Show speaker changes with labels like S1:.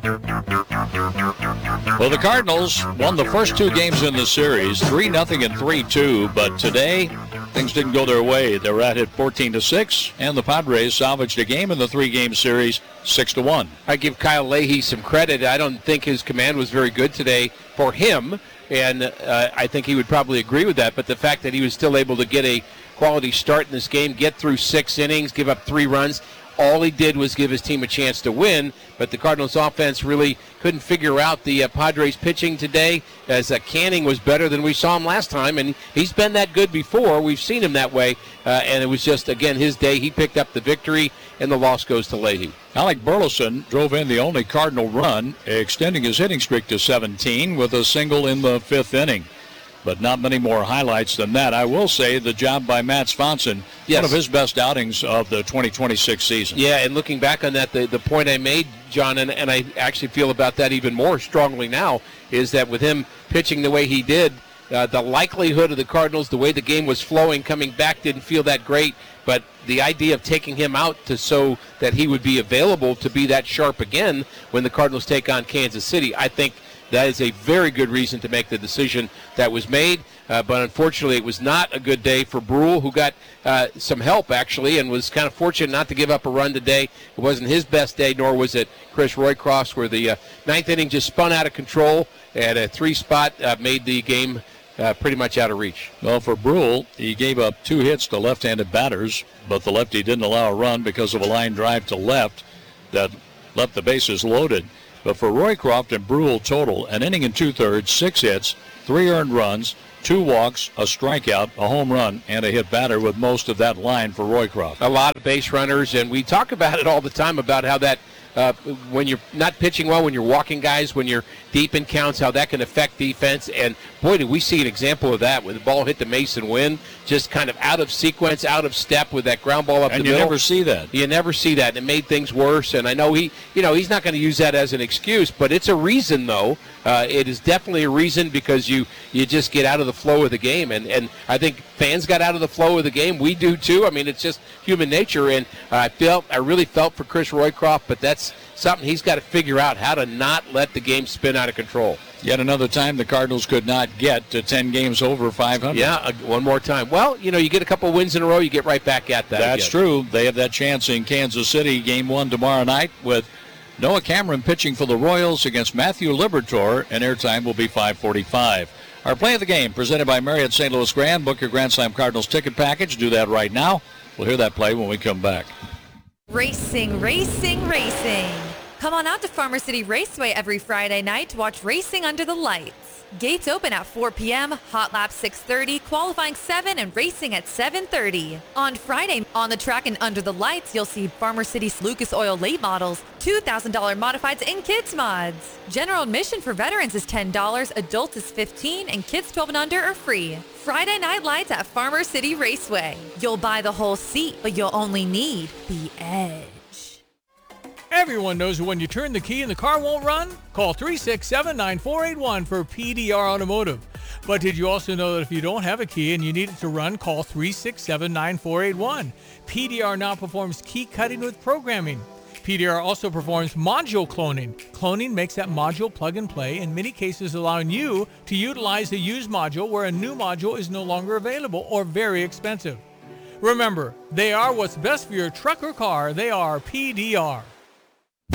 S1: Well, the Cardinals won the first two games in the series, 3-0 and 3-2, but today things didn't go their way. They were at it 14-6, and the Padres salvaged a game in the three-game series, 6-1.
S2: I give Kyle Leahy some credit. I don't think his command was very good today for him, and I think he would probably agree with that, but the fact that he was still able to get a quality start in this game, get through 6 innings, give up 3 runs, all he did was give his team a chance to win, but the Cardinals offense really couldn't figure out the Padres pitching today, as Canning was better than we saw him last time, and he's been that good before. We've seen him that way, and it was just, again, his day. He picked up the victory, and the loss goes to Leahy.
S1: Alec Burleson drove in the only Cardinal run, extending his hitting streak to 17 with a single in the 5th inning. But not many more highlights than that. I will say the job by Matt Swanson,
S2: yes,
S1: one of his best outings of the 2026 season.
S2: Yeah, and looking back on that, the point I made, John, and I actually feel about that even more strongly now, is that with him pitching the way he did, the likelihood of the Cardinals, the way the game was flowing, coming back didn't feel that great, but the idea of taking him out so that he would be available to be that sharp again when the Cardinals take on Kansas City, I think that is a very good reason to make the decision that was made. But unfortunately, it was not a good day for Brule, who got some help, actually, and was kind of fortunate not to give up a run today. It wasn't his best day, nor was it Chris Roycroft's, where the 9th inning just spun out of control, and a 3-spot made the game pretty much out of reach.
S1: Well, for Brule, he gave up 2 hits to left-handed batters, but the lefty didn't allow a run because of a line drive to left that left the bases loaded. But for Roycroft and Brule total, an inning and 2/3, 6 hits, 3 earned runs, 2 walks, a strikeout, a home run, and a hit batter, with most of that line for Roycroft.
S2: A lot of base runners, and we talk about it all the time about how that when you're not pitching well, when you're walking guys, when you're deep in counts, how that can affect defense. And boy, did we see an example of that when the ball hit the Mason Wynn, just kind of out of sequence, out of step with that ground ball up the middle.
S1: And you never see that.
S2: You never see that, and it made things worse. And I know he's not going to use that as an excuse, but it's a reason, though. It is definitely a reason, because you just get out of the flow of the game. And I think fans got out of the flow of the game. We do, too. I mean, it's just human nature. And I really felt for Chris Roycroft, but that's something he's got to figure out, how to not let the game spin out of control.
S1: Yet another time the Cardinals could not get to 10 games over 500.
S2: Yeah, one more time. Well, you get a couple wins in a row, you get right back at that.
S1: That's true. They have that chance in Kansas City, Game 1 tomorrow night, with Noah Cameron pitching for the Royals against Matthew Liberatore, and airtime will be 5:45. Our play of the game presented by Marriott St. Louis Grand. Book your Grand Slam Cardinals ticket package. Do that right now. We'll hear that play when we come back.
S3: Racing, racing, racing. Come on out to Farmer City Raceway every Friday night to watch Racing Under the Lights. Gates open at 4 p.m., hot lap 6:30, qualifying 7, and racing at 7:30. On Friday, on the track and under the lights, you'll see Farmer City's Lucas Oil late models, $2,000 modifieds, and kids mods. General admission for veterans is $10, adults is $15, and kids 12 and under are free. Friday night lights at Farmer City Raceway. You'll buy the whole seat, but you'll only need the edge.
S4: Everyone knows that when you turn the key and the car won't run, call 367-9481 for PDR Automotive. But did you also know that if you don't have a key and you need it to run, call 367-9481. PDR now performs key cutting with programming. PDR also performs module cloning. Cloning makes that module plug and play, in many cases allowing you to utilize a used module where a new module is no longer available or very expensive. Remember, they are what's best for your truck or car. They are PDR.